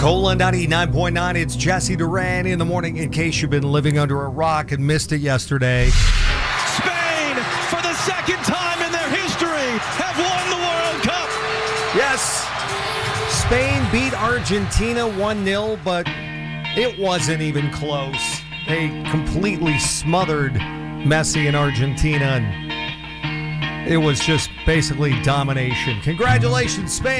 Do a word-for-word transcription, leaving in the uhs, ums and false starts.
Cola ninety-nine point nine, it's Jesse Duran in the morning in case you've been living under a rock and missed it yesterday. Spain, for the second time in their history, have won the World Cup. Yes, Spain beat Argentina one nil, but it wasn't even close. They completely smothered Messi in Argentina, and it was just basically domination. Congratulations, Spain.